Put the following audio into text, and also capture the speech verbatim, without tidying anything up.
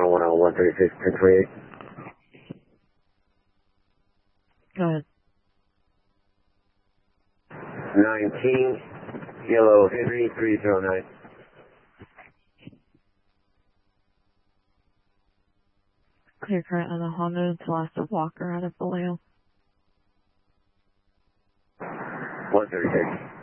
one oh one thirty-six, ten twenty-eight. Go ahead. nineteen, yellow Henry, three zero nine. Clear current on the Honda to last of Walker out of Vallejo. one thirty-six.